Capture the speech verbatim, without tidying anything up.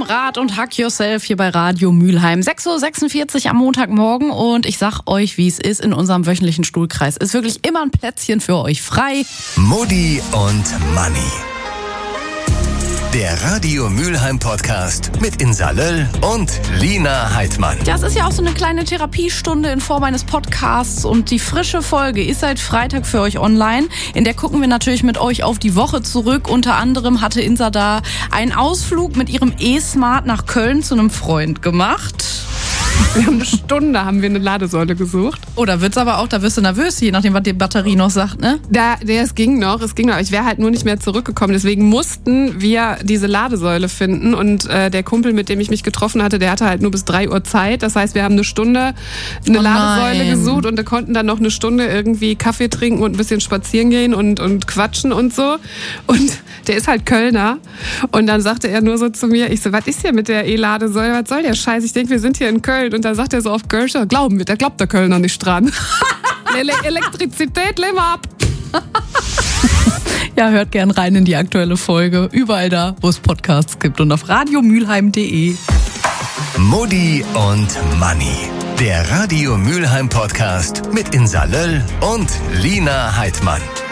Rad und Hack Yourself hier bei Radio Mülheim. sechs Uhr sechsundvierzig am Montagmorgen und ich sag euch, wie es ist in unserem wöchentlichen Stuhlkreis. Ist wirklich immer ein Plätzchen für euch frei. Mutti und Manni. Der Radio Mülheim Podcast mit Insa Löll und Lina Heidmann. Das ist ja auch so eine kleine Therapiestunde in Form eines Podcasts und die frische Folge ist seit Freitag für euch online. In der gucken wir natürlich mit euch auf die Woche zurück. Unter anderem hatte Insa da einen Ausflug mit ihrem E-Smart nach Köln zu einem Freund gemacht. Wir haben eine Stunde haben wir eine Ladesäule gesucht. Oh, da wird's aber auch, da wirst du nervös, je nachdem, was die Batterie noch sagt, ne? Da, der, es ging noch, es ging noch. Ich wäre halt nur nicht mehr zurückgekommen. Deswegen mussten wir diese Ladesäule finden. Und äh, der Kumpel, mit dem ich mich getroffen hatte, der hatte halt nur bis drei Uhr Zeit. Das heißt, wir haben eine Stunde eine oh Ladesäule nein. gesucht und konnten dann noch eine Stunde irgendwie Kaffee trinken und ein bisschen spazieren gehen und, und quatschen und so. Und der ist halt Kölner. Und dann sagte er nur so zu mir, ich so, was ist hier mit der E-Ladesäule? Was soll der Scheiß? Ich denke, wir sind hier in Köln. Und dann sagt er so auf Kölsch, glauben wir, da glaubt der Kölner nicht dran. Ele- Elektrizität, lehnen wir ab. Ja, hört gern rein in die aktuelle Folge. Überall da, wo es Podcasts gibt und auf radiomülheim punkt de. Mutti und Manni. Der Radio Mülheim Podcast mit Insa Löll und Lina Heidmann.